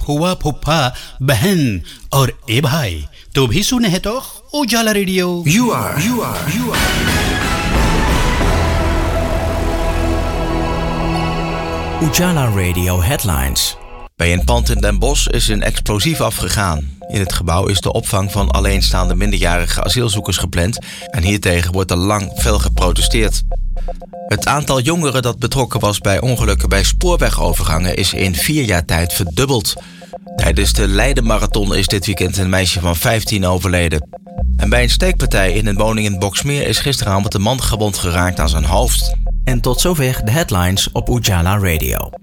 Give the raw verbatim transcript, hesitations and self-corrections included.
फुआ फुफ्फा बहन और ए भाई तो भी सुने है तो उजाला radio. You are, you are, you are. Ujala Radio Headlines. Bij een pand in Den Bosch is een explosief afgegaan. In het gebouw is de opvang van alleenstaande minderjarige asielzoekers gepland en hiertegen wordt al lang fel geprotesteerd. Het aantal jongeren dat betrokken was bij ongelukken bij spoorwegovergangen is in vier jaar tijd verdubbeld. Tijdens de Leiden-marathon is dit weekend een meisje van vijftien overleden. En bij een steekpartij in een woning in Boxmeer is gisteravond een man gewond geraakt aan zijn hoofd. En tot zover de headlines op Ujala Radio.